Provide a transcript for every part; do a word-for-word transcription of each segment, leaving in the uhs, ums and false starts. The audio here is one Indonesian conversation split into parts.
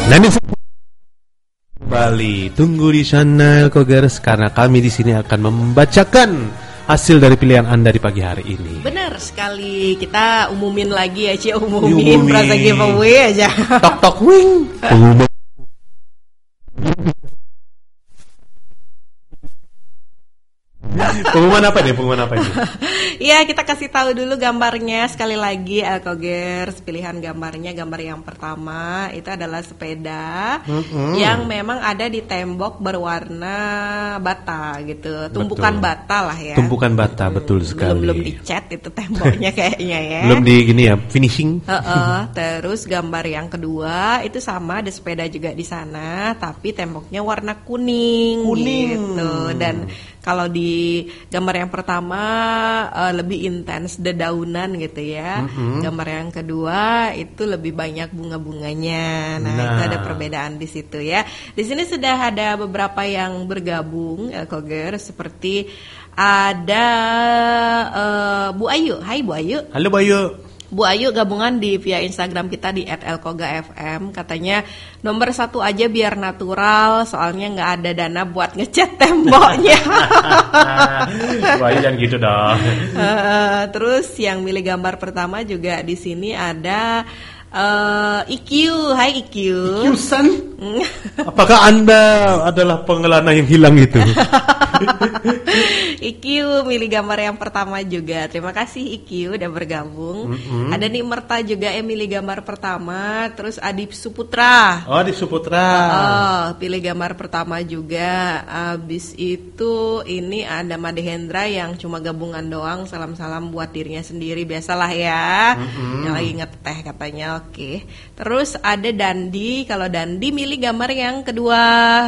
Nani Bali, tunggu di channel Kogers karena kami di sini akan membacakan hasil dari pilihan Anda di pagi hari ini. Benar sekali, kita umumin lagi ya, Ci, umumin, merasa giveaway aja. Tok tok wing. Pengumuman. Pengumuman apa nih? Pengumuman apa ini? Ya, kita kasih tahu dulu gambarnya sekali lagi, Elkogers. Pilihan gambarnya, gambar yang pertama itu adalah sepeda mm-hmm. yang memang ada di tembok berwarna bata gitu, tumpukan betul. Bata lah ya. Tumpukan bata, hmm, betul sekali. Belum belum dicat itu temboknya kayaknya ya. Belum di gini ya, finishing. Uh-uh. Terus gambar yang kedua itu sama, ada sepeda juga di sana, tapi temboknya warna kuning. Kuning. Gitu. Dan kalau di gambar yang pertama uh, lebih intens dedaunan gitu ya. Mm-hmm. Gambar yang kedua itu lebih banyak bunga-bunganya. Nah, nah, itu ada perbedaan di situ ya. Di sini sudah ada beberapa yang bergabung, Elkogers, seperti ada uh, Bu Ayu. Hai Bu Ayu. Halo Bu Ayu. Bu Ayu gabungan di via Instagram kita di et elkoga ef em, katanya nomor satu aja biar natural, soalnya nggak ada dana buat ngecat temboknya. Bu Ayu jangan gitu dong. Uh, terus yang milih gambar pertama juga di sini ada uh, I Q. Hai I Q. I Q San. Apakah Anda adalah pengelana yang hilang itu? I Q milih gambar yang pertama juga. Terima kasih I Q udah bergabung. Mm-hmm. Ada Nimerta juga yang milih gambar pertama. Terus Adip Suputra. Oh, Adip Suputra. Oh, pilih gambar pertama juga. Abis itu ini ada Made Hendra yang cuma gabungan doang. Salam-salam buat dirinya sendiri. Biasalah ya. Mm-hmm. Yang lagi ngeteh katanya. Oke. Terus ada Dandi. Kalau Dandi milih gambar yang kedua.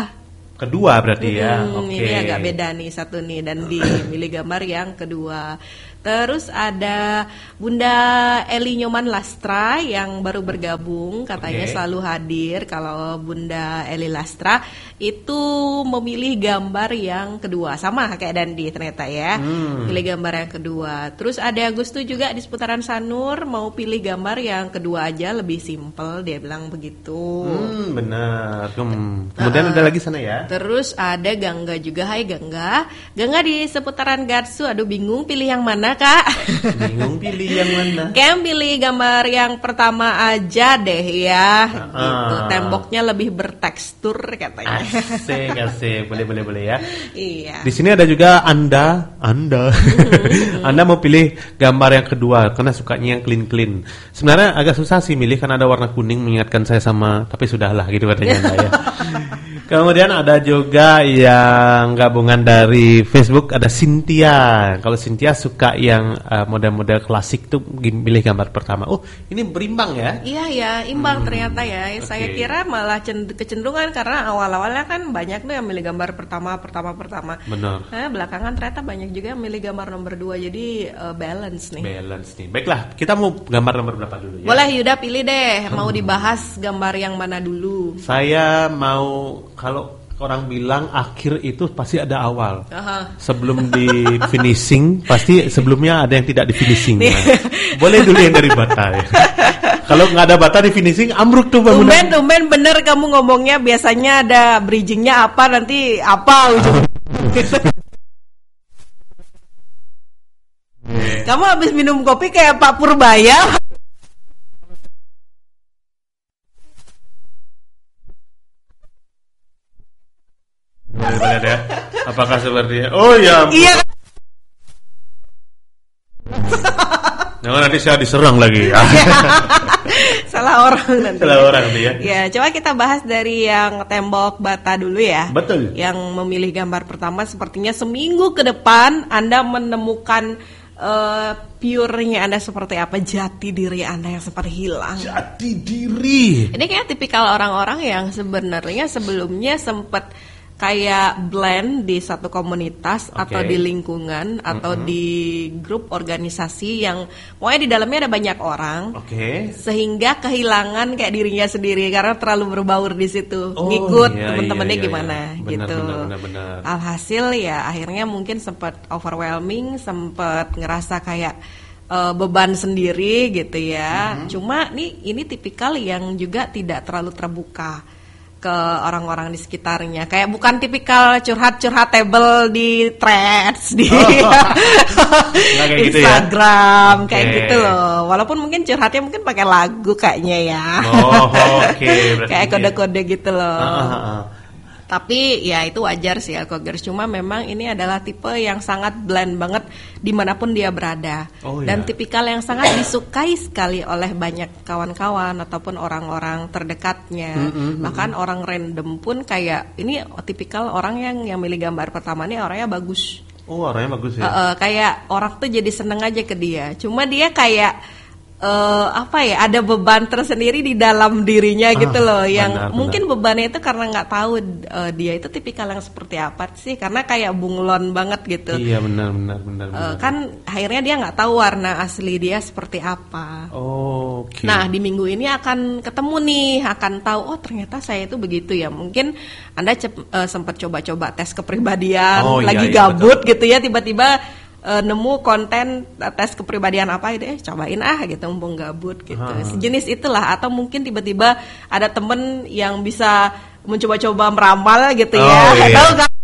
Kedua berarti ya. Hmm, Oke. Ini agak beda nih satu nih, dan di milih gambar yang kedua. Terus ada Bunda Eli Nyoman Lastra yang baru bergabung, katanya okay. selalu hadir. Kalau Bunda Eli Lastra itu memilih gambar yang kedua, sama kayak Dandi ternyata ya. Hmm. Pilih gambar yang kedua. Terus ada Agustu juga di seputaran Sanur, mau pilih gambar yang kedua aja, lebih simple, dia bilang begitu. Hmm, benar. Hmm. Kemudian uh, ada lagi sana ya. Terus ada Gangga juga. Hai Gangga. Gangga di seputaran Gatsu. Aduh bingung pilih yang mana Kak? Bingung pilih yang mana? Kayak pilih gambar yang pertama aja deh ya. Uh, gitu. Temboknya lebih bertekstur katanya. Asik, asik. Boleh, boleh, boleh ya. Iya. Di sini ada juga Anda, Anda. Mm-hmm. Anda mau pilih gambar yang kedua karena sukanya yang clean-clean. Sebenarnya agak susah sih milih karena ada warna kuning mengingatkan saya sama, tapi sudahlah gitu katanya Anda ya. Kemudian ada juga yang gabungan dari Facebook, ada Cynthia. Kalau Cynthia suka yang uh, model-model klasik tuh pilih gambar pertama. Oh, ini berimbang ya? Iya ya, imbang hmm, ternyata ya. Okay. Saya kira malah kecenderungan karena awal-awalnya kan banyak tuh yang milih gambar pertama, pertama, pertama. Benar. Nah, belakangan ternyata banyak juga yang milih gambar nomor dua. Jadi uh, balance nih. Balance nih. Baiklah, kita mau gambar nomor berapa dulu ya? Boleh Yuda pilih deh. Mau dibahas gambar yang mana dulu? Saya mau, kalau orang bilang akhir itu pasti ada awal. Aha. Sebelum di finishing pasti sebelumnya ada yang tidak di finishing. Nah, boleh dulu yang dari bata ya. Kalau nggak ada bata di finishing ambruk tuh bangunan. Tumben, tumben bener kamu ngomongnya, biasanya ada bridgingnya apa nanti apa ujung. Kamu habis minum kopi kayak Pak Purbaya. Lihat ya, apakah seperti oh ya? Iya. Jangan nanti saya diserang lagi. Salah orang nanti. Salah orang nanti ya. Ya, coba kita bahas dari yang tembok bata dulu ya. Betul. Yang memilih gambar pertama, sepertinya seminggu ke depan Anda menemukan uh, pure-nya Anda seperti apa, jati diri Anda yang seperti hilang. Jati diri. Ini kayak tipikal orang-orang yang sebenarnya sebelumnya sempat kayak blend di satu komunitas, okay, atau di lingkungan, atau mm-hmm. di grup organisasi yang pokoknya di dalamnya ada banyak orang, okay, sehingga kehilangan kayak dirinya sendiri karena terlalu berbaur di situ, oh, ngikut iya, teman-temannya iya, iya, gimana iya. Benar, gitu. Benar, benar, benar. Alhasil ya akhirnya mungkin sempat overwhelming, sempat ngerasa kayak uh, beban sendiri gitu ya. Mm-hmm. Cuma nih ini tipikal yang juga tidak terlalu terbuka ke orang-orang di sekitarnya. Kayak bukan tipikal curhat-curhatable di threads di oh, gitu Instagram ya? Kayak Okay. gitu loh. Walaupun mungkin curhatnya mungkin pakai lagu kayaknya ya. Oh, oke. Okay. Kayak kode-kode gitu loh. Uh, uh, uh. Tapi ya itu wajar sih Alkogers. Cuma memang ini adalah tipe yang sangat blend banget dimanapun dia berada. Oh, dan iya. tipikal yang sangat disukai sekali oleh banyak kawan-kawan ataupun orang-orang terdekatnya. Mm-hmm. Bahkan orang random pun kayak ini tipikal orang yang yang milih gambar pertama ini orangnya bagus. Oh, orangnya bagus ya. Uh, uh, kayak orang tuh jadi seneng aja ke dia. Cuma dia kayak Uh, apa ya, ada beban tersendiri di dalam dirinya ah, gitu loh, yang benar, mungkin benar. Bebannya itu karena nggak tahu uh, dia itu tipikal yang seperti apa sih, karena kayak bunglon banget gitu. Iya benar benar benar. Uh, benar. Kan akhirnya dia nggak tahu warna asli dia seperti apa. Oh, okay. Nah di minggu ini akan ketemu nih, akan tahu oh ternyata saya itu begitu ya. Mungkin Anda cep, uh, sempat coba-coba tes kepribadian, oh, lagi iya, gabut iya, gitu ya, tiba-tiba Uh, nemu konten tes kepribadian apa gitu, eh cobain ah gitu mumpung gabut gitu. Ha. Sejenis itulah, atau mungkin tiba-tiba ada temen yang bisa mencoba-coba meramal gitu oh, ya. Iya. Tahu kan